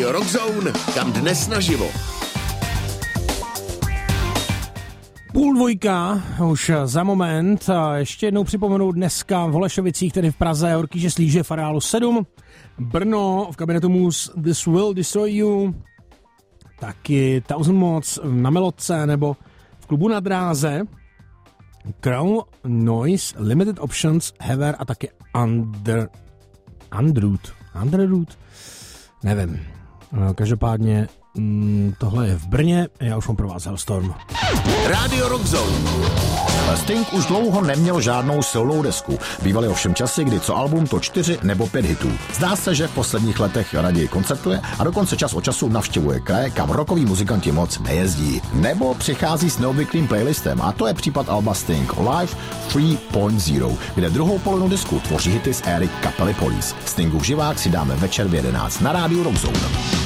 Radio Rock Zone, kam dnes naživo. 12:30, už za moment. A ještě jednou připomenu dneska v Holešovicích, tedy v Praze, Orkíže Slíže v areálu 7. Brno v kabinetu Mus This Will Destroy You. Taky Thousand Mods na Melodce nebo v klubu Na dráze. Crown Noise, Limited Options, Hever a taky Underroot. Nevím. Každopádně tohle je v Brně, já už mám pro vás Hellstorm. Radio Rock Zone. Sting už dlouho neměl žádnou silnou desku. Bývaly ovšem časy, kdy co album, to 4 nebo 5 hitů. Zdá se, že v posledních letech raději koncertuje a dokonce čas od času navštěvuje kraje, kam rockoví muzikanti moc nejezdí. Nebo přichází s neobvyklým playlistem a to je případ alba Sting Live 3.0, kde druhou polovinu disku tvoří hity z éry kapely Police. Stingův živák si dáme večer v 11 na rádiu Rock Zone.